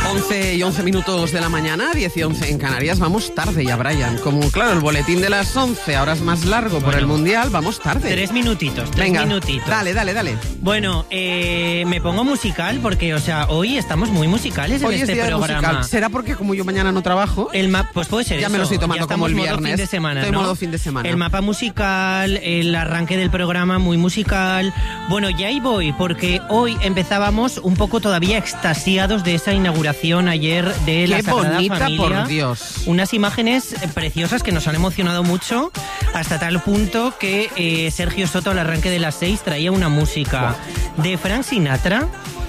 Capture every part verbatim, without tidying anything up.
once y once minutos de la mañana, diez y once en Canarias. Vamos tarde ya, Brian. Como, claro, el boletín de las once ahora es más largo bueno, por el Mundial, vamos tarde. Tres minutitos, tres Venga, minutitos. Dale, dale, dale. Bueno, eh, me pongo musical porque, o sea, hoy estamos muy musicales en hoy este es día programa. Musical. ¿Será porque como yo mañana no trabajo? El ma- pues puede ser ya eso. me lo estoy tomando como el viernes. Modo fin de semana, estoy ¿no? modo fin de semana. El mapa musical, el arranque del programa muy musical. Bueno, ya ahí voy, porque hoy empezábamos un poco todavía extasiados de esa inauguración ayer de la Qué Sagrada bonita, Familia. por Dios. Unas imágenes preciosas que nos han emocionado mucho, hasta tal punto que eh, Sergio Soto al arranque de las seis traía una música wow. de Frank Sinatra.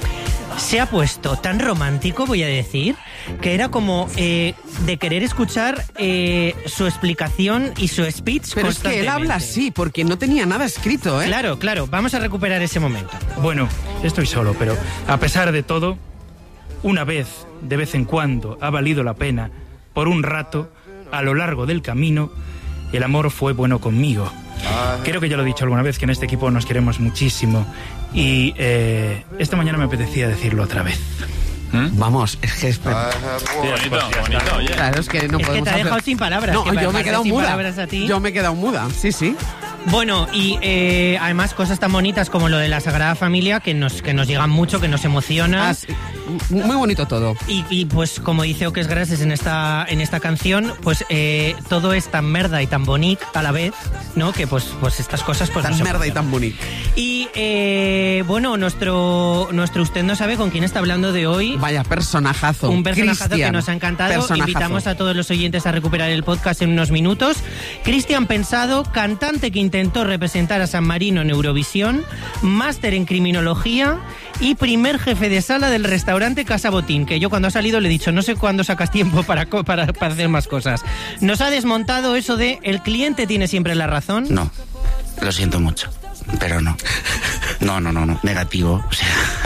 Se ha puesto tan romántico, voy a decir, que era como eh, de querer escuchar eh, su explicación y su speech. Pero es que él habla así, porque no tenía nada escrito, ¿eh? Claro, claro, vamos a recuperar ese momento. Bueno, estoy solo, pero a pesar de todo, una vez, de vez en cuando, ha valido la pena, por un rato, a lo largo del camino, el amor fue bueno conmigo. Creo que ya lo he dicho alguna vez, que en este equipo nos queremos muchísimo. Y eh, esta mañana me apetecía decirlo otra vez. ¿Mm? Vamos, es que es... Qué bonito, bonito, oye. Claro, es que no es podemos que te ha dejado hacer... sin palabras. No, yo me he quedado muda. A ti. Yo me he quedado muda, sí, sí. Bueno, y eh, además cosas tan bonitas como lo de la Sagrada Familia que nos, que nos llegan mucho, que nos emocionan. Ah, sí. Muy bonito todo. Y, y pues como dice Oques Grases en esta, en esta canción, pues eh, todo es tan merda y tan bonito a la vez, ¿no? Que pues, pues estas cosas pues tan merda y tan bonito. Y eh, bueno, nuestro, nuestro usted no sabe con quién está hablando de hoy. Vaya, personajazo. Un personajazo Cristian, que nos ha encantado. Personajazo. Invitamos a todos los oyentes a recuperar el podcast en unos minutos. Cristian Pensado, cantante que intentó representar a San Marino en Eurovisión, máster en criminología y primer jefe de sala del restaurante Casa Botín, que yo cuando ha salido le he dicho, no sé cuándo sacas tiempo para, para, para hacer más cosas. Nos ha desmontado eso de el cliente tiene siempre la razón. No, lo siento mucho, pero no. No, no, no, no, negativo. O sea,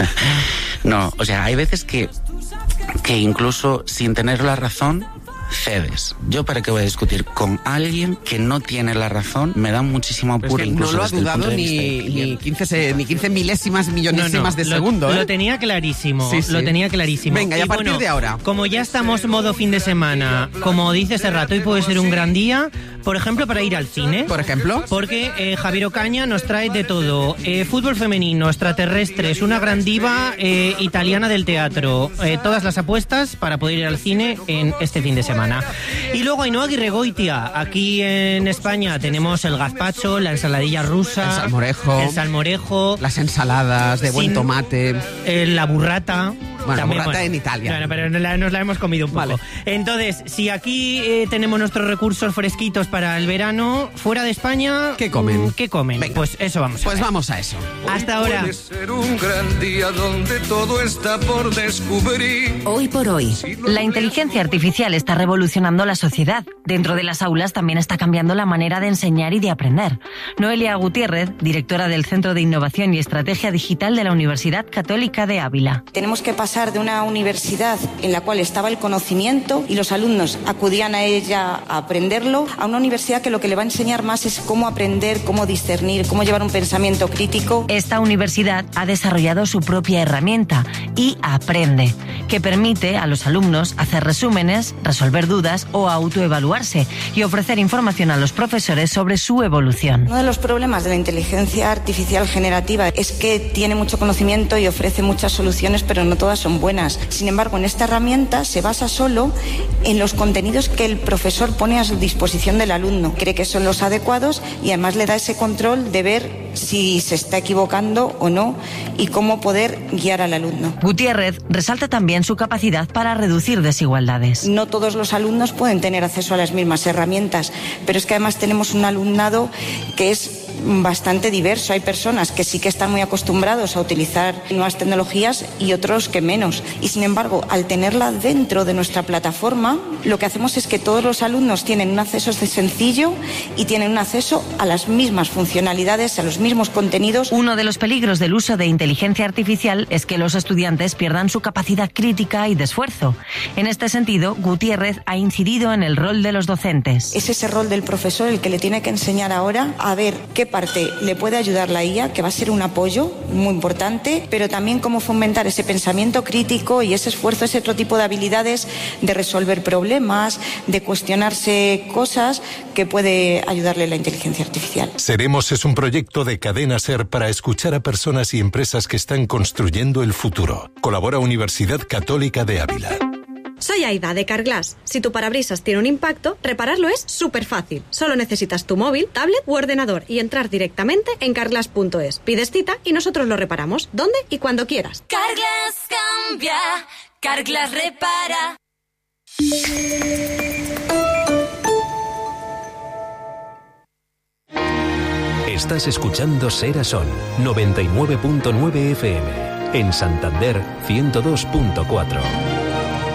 no, o sea, hay veces que, que incluso sin tener la razón, cedes. Yo para qué voy a discutir con alguien que no tiene la razón, me da muchísimo apuro. Es que no lo ha dudado ni, ni, quince, ni quince milésimas millonésimas no, no, de lo, segundo, ¿eh? Lo tenía clarísimo, sí, sí. lo tenía clarísimo. Venga, y a partir bueno, de ahora. Como ya estamos modo fin de semana, como dice Serrat, hoy puede ser un gran día, por ejemplo, para ir al cine. Por ejemplo. Porque eh, Javier Ocaña nos trae de todo. Eh, fútbol femenino, extraterrestres, una gran diva eh, italiana del teatro. Eh, todas las apuestas para poder ir al cine en este fin de semana. Y luego Ainhoa Aguirregoitia. Aquí en España tenemos el gazpacho, la ensaladilla rusa. El salmorejo. El salmorejo. Las ensaladas de buen sin, tomate. Eh, la burrata. Bueno, También, la burrata bueno, en Italia. Bueno, pero nos la, nos la hemos comido un poco. Vale. Entonces, si aquí eh, tenemos nuestros recursos fresquitos para el verano, fuera de España... ¿Qué comen? ¿Qué comen? Venga. Pues eso vamos a Pues ver. vamos a eso. Hasta ahora. Puede ser un gran día donde todo está por descubrir. Hoy por hoy, la inteligencia artificial está revolucionando la sociedad. Dentro de las aulas también está cambiando la manera de enseñar y de aprender. Noelia Gutiérrez, directora del Centro de Innovación y Estrategia Digital de la Universidad Católica de Ávila. Tenemos que pasar de una universidad en la cual estaba el conocimiento y los alumnos acudían a ella a aprenderlo, a una universidad que lo que le va a enseñar más es cómo aprender, cómo discernir, cómo llevar un pensamiento crítico. Esta universidad ha desarrollado su propia herramienta, y Aprende, que permite a los alumnos hacer resúmenes, resolver dudas o autoevaluarse y ofrecer información a los profesores sobre su evolución. Uno de los problemas de la inteligencia artificial generativa es que tiene mucho conocimiento y ofrece muchas soluciones, pero no todas son buenas. Sin embargo, en esta herramienta se basa solo en los contenidos que el profesor pone a su disposición del alumno. Cree que son los adecuados y además le da ese control de ver si se está equivocando o no y cómo poder guiar al alumno. Gutiérrez resalta también su capacidad para reducir desigualdades. No todos los alumnos pueden tener acceso a las mismas herramientas, pero es que además tenemos un alumnado que es bastante diverso. Hay personas que sí que están muy acostumbrados a utilizar nuevas tecnologías y otros que menos. Y sin embargo, al tenerla dentro de nuestra plataforma, lo que hacemos es que todos los alumnos tienen un acceso sencillo y tienen un acceso a las mismas funcionalidades, a los mismos contenidos. Uno de los peligros del uso de inteligencia artificial es que los estudiantes pierdan su capacidad crítica y de esfuerzo. En este sentido, Gutiérrez ha incidido en el rol de los docentes. Es ese rol del profesor el que le tiene que enseñar ahora a ver qué parte le puede ayudar la I A, que va a ser un apoyo muy importante, pero también cómo fomentar ese pensamiento crítico y ese esfuerzo, ese otro tipo de habilidades de resolver problemas, de cuestionarse cosas que puede ayudarle la inteligencia artificial. Seremos es un proyecto de Cadena SER para escuchar a personas y empresas que están construyendo el futuro. Colabora Universidad Católica de Ávila. Soy Aida, de Carglass. Si tu parabrisas tiene un impacto, repararlo es súper fácil. Solo necesitas tu móvil, tablet u ordenador y entrar directamente en carglass punto es. Pides cita y nosotros lo reparamos, donde y cuando quieras. Carglass cambia, Carglass repara. Estás escuchando Ser a Son, noventa y nueve punto nueve F M. En Santander, ciento dos punto cuatro.